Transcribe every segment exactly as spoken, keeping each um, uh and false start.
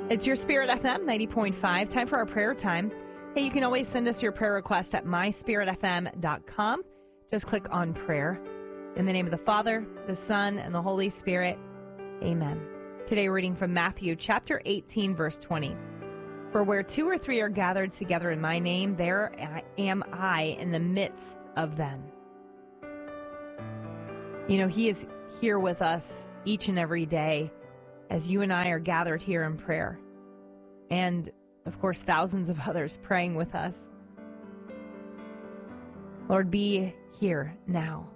It's your Spirit F M ninety point five. Time for our prayer time. Hey, you can always send us your prayer request at my spirit f m dot com. Just click on prayer. In the name of the Father, the Son, and the Holy Spirit. Amen. Today we're reading from Matthew chapter eighteen, verse twenty. For where two or three are gathered together in my name, there am I in the midst of them. You know, he is here with us each and every day as you and I are gathered here in prayer. And, of course, thousands of others praying with us. Lord, be here now.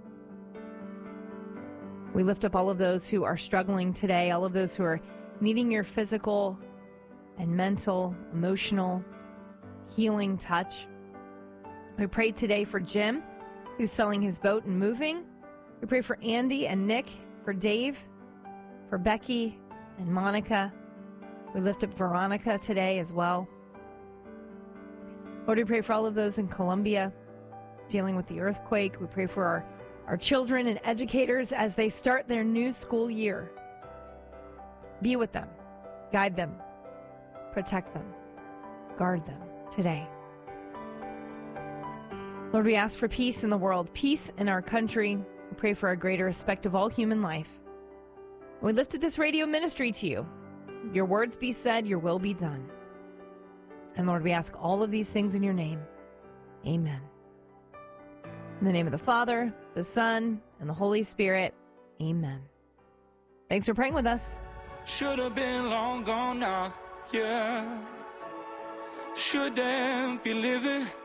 We lift up all of those who are struggling today, all of those who are needing your physical and mental, emotional, healing touch. We pray today for Jim, who's selling his boat and moving. We pray for Andy and Nick, for Dave, for Becky and Monica. We lift up Veronica today as well. Lord, we pray for all of those in Colombia dealing with the earthquake. We pray for our, our children and educators as they start their new school year. Be with them, guide them, protect them, guard them today. Lord, we ask for peace in the world, peace in our country. We pray for a greater respect of all human life. We lifted this radio ministry to you. Your words be said, your will be done. And Lord, we ask all of these things in your name. Amen. In the name of the Father, the Son, and the Holy Spirit. Amen. Thanks for praying with us. Should have been long gone now, yeah. Shouldn't be living